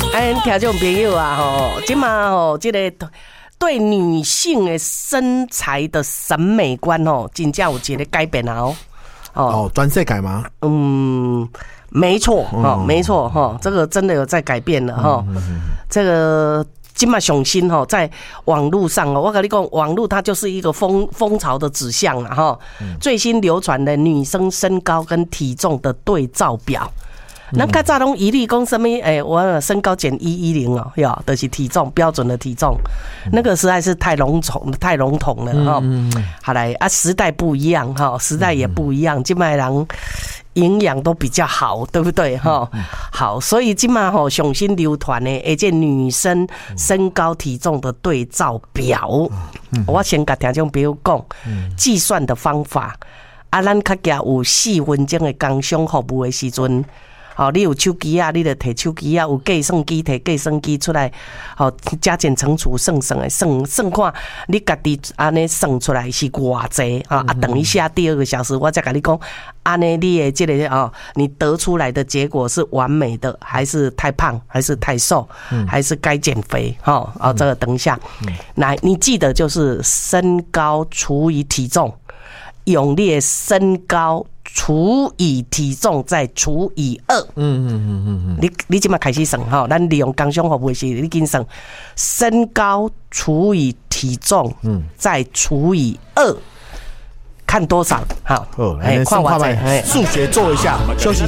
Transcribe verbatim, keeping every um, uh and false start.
哎，听众朋友啊，吼，今嘛吼，这个对女性的身材的审美观哦，真正有一个改变啊哦。 哦，专设改吗？ 嗯，没错哈、哦，没错哈、哦，这个真的有在改变了哈、哦。这个今嘛雄心哈，在网络上哦，我跟你讲，网络它就是一个风风潮的指向了哈。最新流传的女生身高跟体重的对照表。那较早拢一律讲什么？哎、欸，我身高减一一零哦，哟，就是体重标准的体重，那个实在是太笼统太笼统了哈。好来啊，时代不一样哈，时代也不一样，今麦人营养都比较好，对不对哈？好，所以今麦吼上新流传的一件女生身高体重的对照表，我先甲听众朋友讲计算的方法。啊，咱较加有四分钟的工商服务的时阵。哦，你有手机啊，你就摕手机啊；有计算机，摕计算机出来，哦，加减乘除算算的，算算看你家己安尼算出来是偌济啊？啊，等一下第二个小时，我再跟你讲，安尼你的这个哦，你得出来的结果是完美的，还是太胖，还是太瘦，还是该减肥？哈、哦，啊，这个等一下，来，你记得就是身高除以体重。用你的身高除以体重再除以二，嗯嗯嗯嗯嗯，你你今麦开始算哈，咱利用工商服务时，你紧算身高除以体重，嗯，再除以二，看多少？好， 哦，来看看吧，数学做一下，休息一下。